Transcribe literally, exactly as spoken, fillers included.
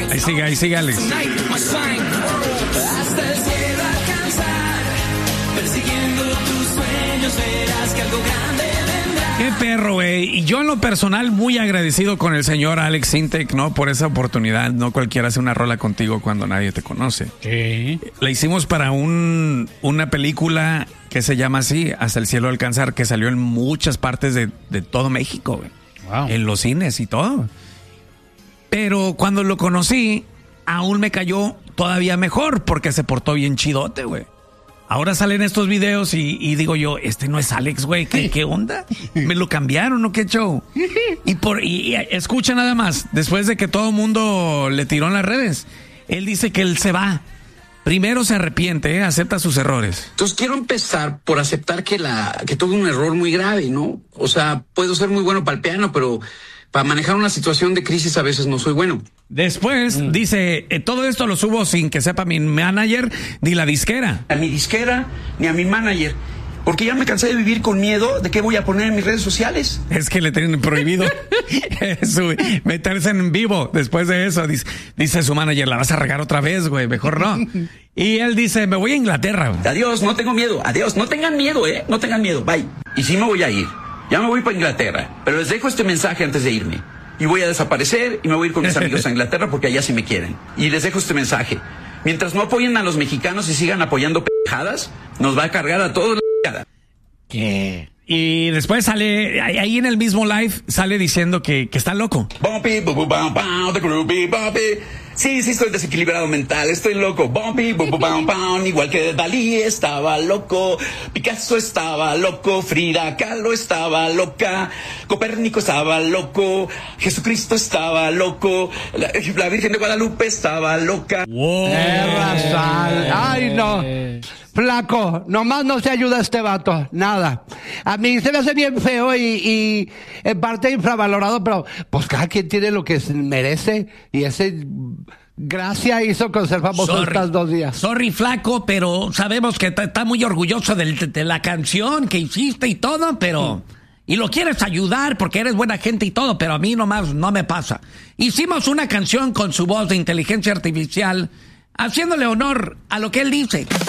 Ahí sigue, ahí sigue, Alex. Hasta el cielo alcanzar, persiguiendo tus sueños, verás que algo grande vendrá. Qué perro, güey. Y yo en lo personal muy agradecido con el señor Alex Sintek, ¿no? Por esa oportunidad. No cualquiera hace una rola contigo cuando nadie te conoce. Sí. La hicimos para un, una película que se llama así, Hasta el cielo alcanzar, que salió en muchas partes de, de todo México, güey. Wow. En los cines y todo. Pero cuando lo conocí, aún me cayó todavía mejor porque se portó bien chidote, güey. Ahora salen estos videos y, y digo yo, este no es Alex, güey, ¿qué, ¿qué onda? Me lo cambiaron, ¿no? ¿Qué show? Y, por, y, y escucha nada más, después de que todo el mundo le tiró en las redes, él dice que él se va. Primero se arrepiente, ¿eh? Acepta sus errores. Entonces quiero empezar por aceptar que la que tuve un error muy grave, ¿no? O sea, puedo ser muy bueno para el piano, pero para manejar una situación de crisis a veces no soy bueno. Después mm. dice, eh, todo esto lo subo sin que sepa mi manager ni la disquera. A mi disquera ni a mi manager. Porque ya me cansé de vivir con miedo de qué voy a poner en mis redes sociales. Es que le tienen prohibido su, meterse en vivo después de eso. Dice, dice su manager, la vas a regar otra vez, güey, mejor no. Y él dice, me voy a Inglaterra. Güey. Adiós, no tengo miedo. Adiós, no tengan miedo, ¿eh? No tengan miedo, bye. Y sí me voy a ir. Ya me voy para Inglaterra. Pero les dejo este mensaje antes de irme. Y voy a desaparecer y me voy a ir con mis amigos a Inglaterra porque allá sí me quieren. Y les dejo este mensaje. Mientras no apoyen a los mexicanos y sigan apoyando pendejadas, nos va a cargar a todos la p***ada. ¿Qué? Y después sale, ahí en el mismo live, sale diciendo que, que está loco. Bumpy, bu, bu, bum, bum, the groovy, bumpy. Sí, sí, estoy desequilibrado mental, estoy loco. Bumpy, bu, bu, bum, bum, igual que Dalí estaba loco, Picasso estaba loco, Frida Kahlo estaba loca, Copérnico estaba loco, Jesucristo estaba loco, la, la Virgen de Guadalupe estaba loca. Wow. Erra sal. Ay, no. Flaco, nomás no se ayuda a este vato, nada. A mí se me hace bien feo y, y en parte infravalorado, pero pues cada quien tiene lo que merece y ese gracia hizo con ser famoso sorry, estos dos días. Sorry, Flaco, pero sabemos que está muy orgulloso de, de la canción que hiciste y todo, pero... Mm. Y lo quieres ayudar porque eres buena gente y todo, pero a mí nomás no me pasa. Hicimos una canción con su voz de inteligencia artificial haciéndole honor a lo que él dice.